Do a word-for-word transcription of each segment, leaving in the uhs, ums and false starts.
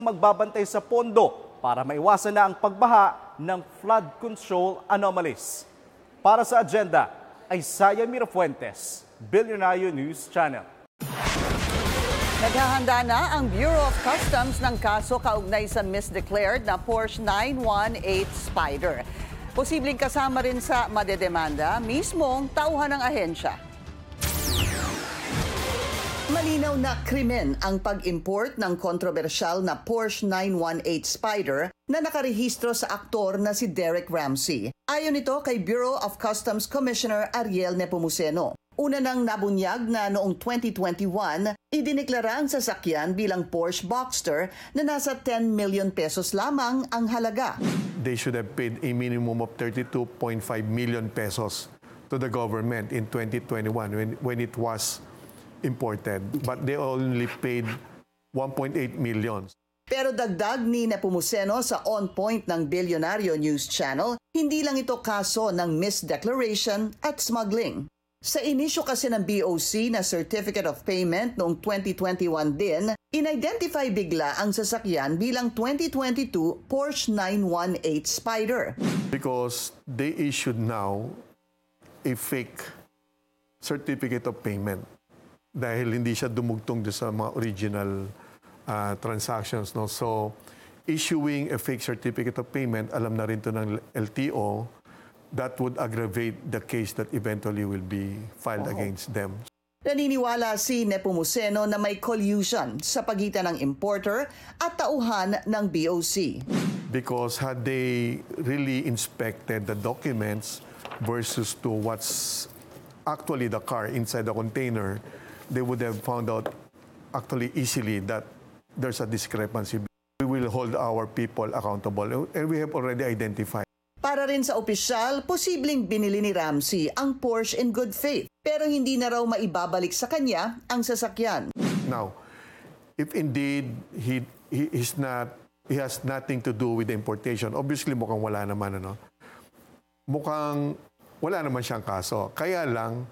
magbabantay sa pondo para maiwasan na ang pagbaha ng flood control anomalies. Para sa agenda ay Saya Mirafuentes, Billionaire News Channel. Naghahanda na ang Bureau of Customs ng kaso kaugnay sa misdeclared na Porsche nine one eight Spyder. Posibleng kasama rin sa madedemanda mismong tauhan ng ahensya. Malinaw na krimen ang pag-import ng kontrobersyal na Porsche nine one eight Spyder na nakarehistro sa aktor na si Derek Ramsey. Ayon ito kay Bureau of Customs Commissioner Ariel Nepomuceno. Una nang nabunyag na noong twenty twenty-one, idineklara ang sasakyan bilang Porsche Boxster na nasa ten million pesos lamang ang halaga. They should have paid a minimum of thirty-two point five million pesos to the government in twenty twenty-one when, when it was imported. But they only paid one point eight million. Pero dagdag ni Nepomuceno sa On Point ng Billionaire News Channel, hindi lang ito kaso ng misdeclaration at smuggling. Sa inisyo kasi ng B O C na Certificate of Payment noong twenty twenty-one din, in-identify bigla ang sasakyan bilang twenty twenty-two Porsche nine one eight Spyder. Because they issued now a fake Certificate of Payment dahil hindi siya dumugtong sa mga original uh, transactions. No? So, issuing a fake Certificate of Payment, alam na rin ito ng L T O, that would aggravate the case that eventually will be filed oh. against them. Naniniwala si Nepomuceno na may collusion sa pagitan ng importer at tauhan ng B O C. Because had they really inspected the documents versus to what's actually the car inside the container, they would have found out actually easily that there's a discrepancy. We will hold our people accountable, and we have already identified. Para rin sa opisyal, posibleng binili ni Ramsey ang Porsche in good faith, pero hindi na raw maibabalik sa kanya ang sasakyan. Now, if indeed he he is not he has nothing to do with the importation, obviously mukhang wala naman ano. Mukhang wala naman siyang kaso. Kaya lang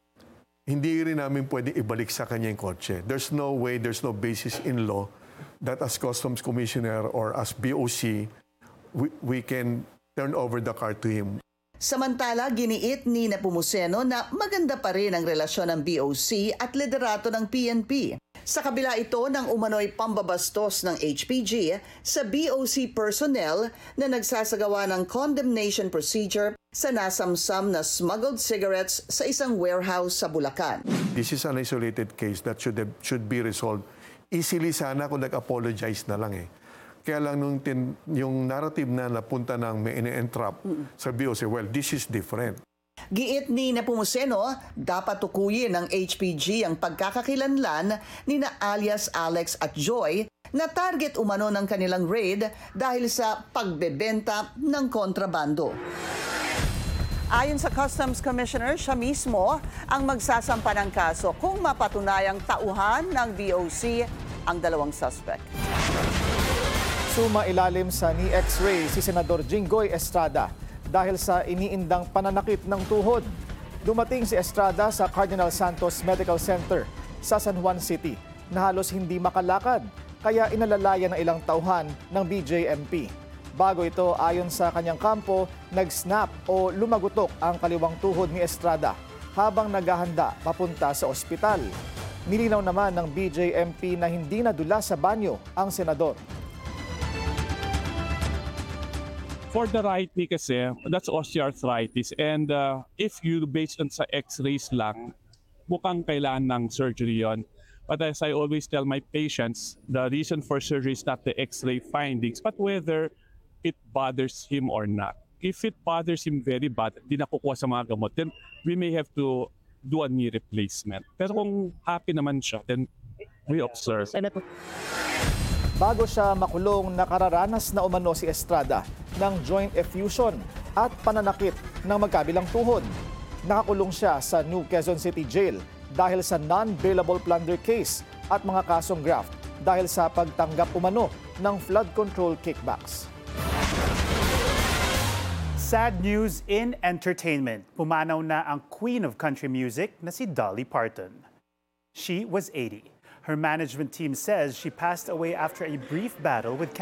hindi rin namin pwedeng ibalik sa kanya yung kotse. There's no way, there's no basis in law that as Customs Commissioner or as B O C we, we can turn over the car to him. Samantala, giniit ni Nepomuceno na maganda pa rin ang relasyon ng B O C at liderato ng P N P. Sa kabila ito ng umano'y pambabastos ng H P G sa B O C personnel na nagsasagawa ng condemnation procedure sa nasamsam na smuggled cigarettes sa isang warehouse sa Bulacan. This is an isolated case that should have, should be resolved easily sana kung nag-apologize na lang eh. Kaya lang nung tin, yung narrative na napunta ng may ine-entrap mm. sa B O C, well, this is different. Giit ni Nepomuceno, dapat tukuyin ng H P G ang pagkakakilanlan ni na alias Alex at Joy na target umano ng kanilang raid dahil sa pagbebenta ng kontrabando. Ayon sa Customs Commissioner, siya mismo ang magsasampa ng kaso kung mapatunayang tauhan ng B O C ang dalawang suspect. Sumailalim sa knee X-ray si Senador Jinggoy Estrada dahil sa iniindang pananakit ng tuhod. Dumating si Estrada sa Cardinal Santos Medical Center sa San Juan City na halos hindi makalakad kaya inalalayan ng ilang tauhan ng B J M P. Bago ito, ayon sa kanyang kampo, nag-snap o lumagutok ang kaliwang tuhod ni Estrada habang naghahanda papunta sa ospital. Nilinaw naman ng B J M P na hindi nadula sa banyo ang senador. For the right knee kasi, that's osteoarthritis. And uh, if you based on sa x-rays lang, mukhang kailangan ng surgery yon. But as I always tell my patients, the reason for surgery is not the x-ray findings, but whether it bothers him or not. If it bothers him very bad, di nakukuha sa mga gamot, then we may have to do a knee replacement. Pero kung happy naman siya, then we observe. Bago siya makulong, nakararanas na umano si Estrada ng joint effusion at pananakit ng magkabilang tuhod. Nakakulong siya sa New Quezon City Jail dahil sa non-bailable plunder case at mga kasong graft dahil sa pagtanggap umano ng flood control kickbacks. Sad news in entertainment. Pumanaw na ang queen of country music na si Dolly Parton. She was eighty. Her management team says she passed away after a brief battle with cancer.